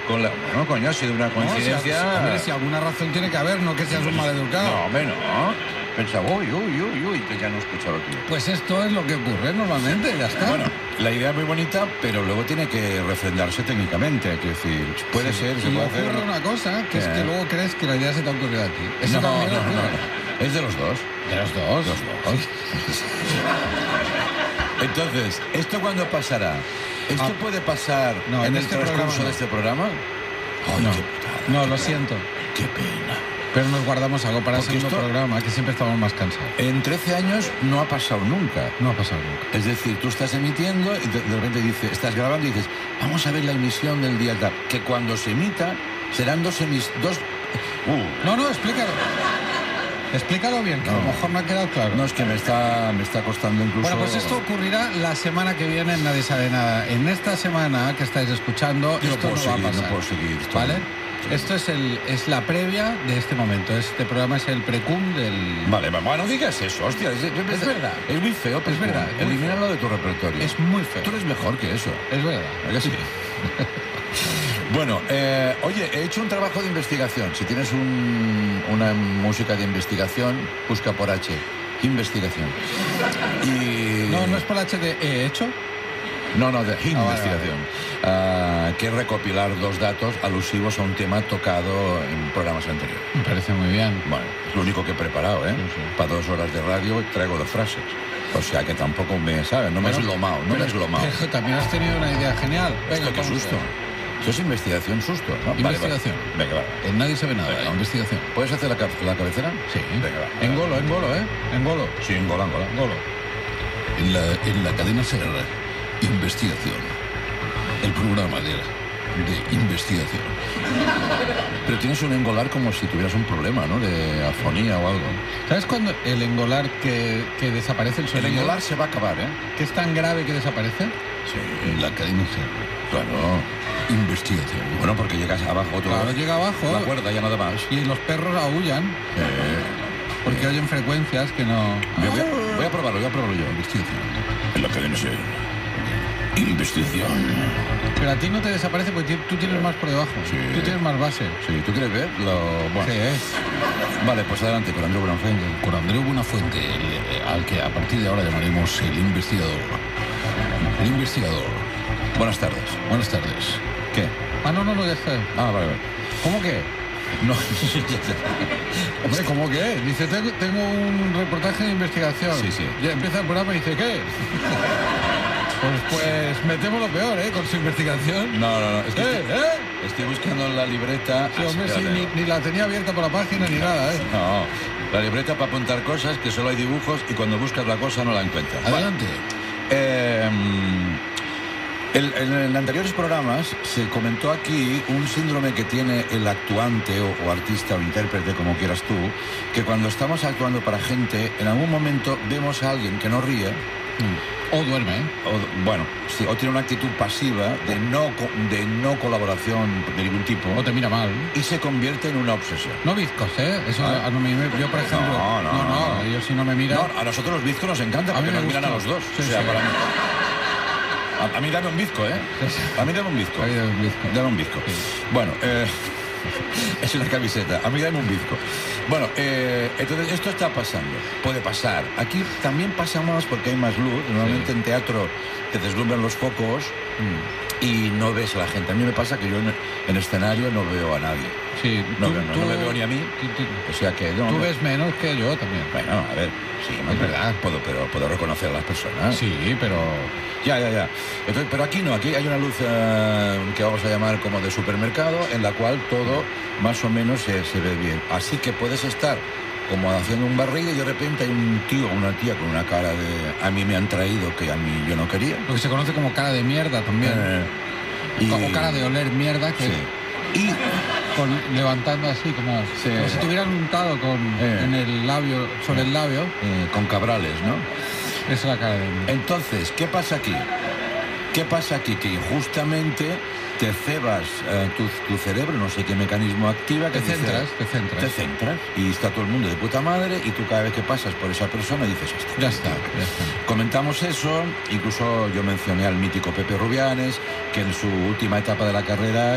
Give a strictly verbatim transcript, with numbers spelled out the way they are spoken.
con la... Bueno, coño, ha sido una coincidencia... No, si, hombre, si alguna razón tiene que haber, no que seas un maleducado. No, hombre, no. Pensaba, uy, uy, uy, uy, que ya no he escuchado tú. Pues esto es lo que ocurre normalmente, ya está. Bueno, la idea es muy bonita, pero luego tiene que refrendarse técnicamente. Hay que decir, puede sí. ser, se y puede ocurre hacer... una cosa, que eh. es que luego crees que la idea se te ha ocurrido a ti. Eso no, también no, ocurre. no, no. Es de los dos. ¿De los dos? Los dos. Entonces, ¿esto cuándo pasará? ¿Esto ah, puede pasar no, en, en el este transcurso no. de este programa? Ay, no, qué putada, no qué lo pena. siento. Qué pena. Pero nos guardamos algo para el segundo esto, programa, que siempre estamos más cansados. En trece años no ha pasado nunca. No ha pasado nunca. Es decir, tú estás emitiendo y de, de repente dices, estás grabando y dices, vamos a ver la emisión del día tal. Que cuando se emita serán dos emis... Dos... Uh. No, no, explícalo. Explícalo bien, que no. a lo mejor no ha quedado claro. No, es que me está, me está costando incluso... Bueno, pues esto ocurrirá la semana que viene en Nadie Sabe Nada. En esta semana que estáis escuchando, Yo esto no, no seguir, va a pasar. No puedo seguir. Esto ¿Vale? Sí. Esto es el es la previa de este momento. Este programa es el precum del... Vale, bueno, no digas eso, hostia. Es, es, es, es verdad. Es muy feo, pero es verdad. Elimínalo de tu repertorio. Es muy feo. Tú eres mejor que eso. Es verdad. ¿Verdad que sí? Bueno, eh, oye, he hecho un trabajo de investigación. Si tienes un, una música de investigación, busca por H. Investigación. Y... No, no es por H de he hecho. No, no, de investigación. Ah, vale, vale. Uh, que es recopilar dos datos alusivos a un tema tocado en programas anteriores. Me parece muy bien. Bueno, es lo único que he preparado, ¿eh? Sí, sí. Para dos horas de radio traigo dos frases. O sea que tampoco me, ¿sabes? No bueno, me es lomao, no pero, me es lomao. Pero también has tenido una idea genial. Venga, qué susto. Eso es investigación, susto, ¿no? Investigación. Vale, vale. Venga, va. En Nadie Sabe Nada, venga, investigación. ¿Puedes hacer la, la cabecera? Sí. Venga, va. Engolo, engolo, ¿eh? Engolo. Sí, engola, engola. Engolo. En la, en la cadena SER, investigación. El programa de, de investigación. Pero tienes un engolar como si tuvieras un problema, ¿no? De afonía o algo. ¿Sabes cuando el engolar que, que desaparece el sonido? El engolar se va a acabar, ¿eh? ¿Que es tan grave que desaparece? Sí, en la cadena SER. Claro. Investigación. Bueno, porque llegas abajo todo. Claro, llega abajo. La cuerda ya nada más. Y los perros aullan. Eh, porque eh. oyen frecuencias que no... Voy a, voy a probarlo, voy a probarlo yo. Investigación. En la cadena SER. Investigación. Pero a ti no te desaparece porque tú tienes más por debajo. Sí. Tú tienes más base. Sí, ¿tú quieres ver? Lo... Bueno. Sí, es. Vale, pues adelante, con Andreu Buenafuente. Con Andreu Buenafuente, el, al que a partir de ahora llamaremos el investigador. El investigador. Buenas tardes. Buenas tardes. ¿Qué? Ah, no, no, no, ya está. Ah, vale, vale. ¿Cómo que? No. Hombre, ¿cómo que? Dice, tengo, tengo un reportaje de investigación. Sí, sí. Ya empieza el programa y dice, ¿qué? Pues, pues me temo lo peor, ¿eh? Con su investigación. No, no, no. Es que ¿Eh? estoy, ¿Eh? estoy buscando la libreta. Sí, hombre, sí, ni, ni la tenía abierta por la página ni nada, ¿eh? No, la libreta para apuntar cosas, que solo hay dibujos y cuando buscas la cosa no la encuentras. Adelante. Bueno, eh, el, en, en anteriores programas se comentó aquí un síndrome que tiene el actuante o, o artista o intérprete, como quieras tú, que cuando estamos actuando para gente, en algún momento vemos a alguien que no ríe. Mm. O duerme, ¿eh? O, bueno, sí, o tiene una actitud pasiva de no, de no colaboración de ningún tipo. O te mira mal. Y se convierte en una obsesión. No bizcos, ¿eh? Eso a, a no me, yo, por ejemplo... No, no, no, no, no. Yo si no me miran... No, a nosotros los bizcos nos encanta porque nos miran a los dos. Sí, o sea, sí. para mí... A, a mí dame un bizco, ¿eh? A mí dame un bizco. A mí dame un bizco. Dame un bizco. Sí. Bueno, eh... es una camiseta. A mí dame un bizco. Bueno, eh, entonces esto está pasando. Puede pasar. Aquí también pasa más porque hay más luz. Normalmente sí. En teatro te deslumbran los focos mm. y no ves a la gente. A mí me pasa que yo en, en escenario no veo a nadie. Sí, no, tú, no, no, tú, no me veo ni a mí. Tú, tú, o sea que no. Tú no. ves menos que yo también. Bueno, a ver, sí, es verdad. Puedo, pero puedo reconocer a las personas. Sí, pero... Ya, ya, ya. Entonces, pero aquí no, aquí hay una luz uh, que vamos a llamar como de supermercado, en la cual todo más o menos se, se ve bien. Así que puedes estar como haciendo un barrido y de repente hay un tío o una tía con una cara de a mí me han traído que a mí yo no quería. Lo que se conoce como cara de mierda también. Eh, y... Como cara de oler mierda que... Sí. Y con, levantando así como, sí. como si tuvieran untado con, eh. en el labio, sobre eh. el labio. Eh, con cabrales, ¿no? Esa es la cara de mierda. Entonces, ¿qué pasa aquí? ¿Qué pasa aquí? Que injustamente te cebas uh, tu, tu cerebro, no sé qué mecanismo activa. Que te centras, dice, te centras. Te centras y está todo el mundo de puta madre y tú cada vez que pasas por esa persona dices, hasta ya está, ya está. Comentamos eso, incluso yo mencioné al mítico Pepe Rubianes, que en su última etapa de la carrera